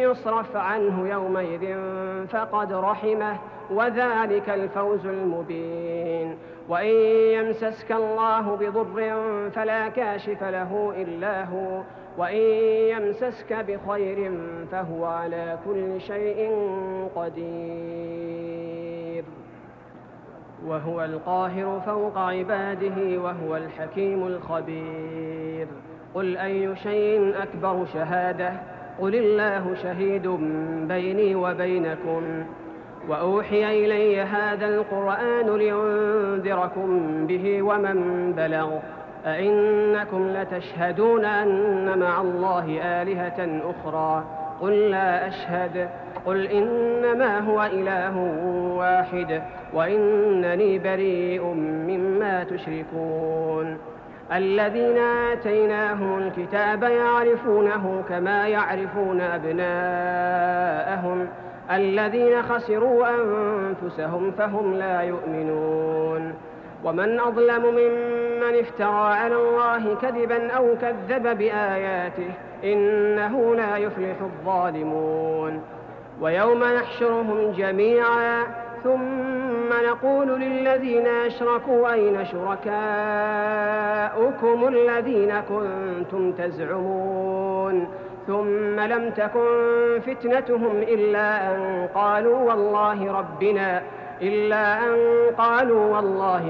يصرف عنه يومئذ فقد رحمه وذلك الفوز المبين. وإن يمسسك الله بضر فلا كاشف له إلا هو، وإن يمسسك بخير فهو على كل شيء قدير، وهو القاهر فوق عباده وهو الحكيم الخبير. قل أي شيء أكبر شهادة؟ قل الله شهيد بيني وبينكم. وأوحي إلي هذا القرآن لينذركم به ومن بلغ. أئنكم لتشهدون أن مع الله آلهة أخرى؟ قل لا أشهد. قل إنما هو إله واحد وإنني بريء مما تشركون. الذين آتيناهم الكتاب يعرفونه كما يعرفون أبناءهم الذين خسروا أنفسهم فهم لا يؤمنون. ومن أظلم ممن افترى على الله كذبا أو كذب بآياته إنه لا يفلح الظالمون. ويوم نحشرهم جميعا ثم نقول للذين أشركوا أين شركاؤكم الذين كنتم تزعمون ثم لم تكن فتنتهم إلا أن قالوا والله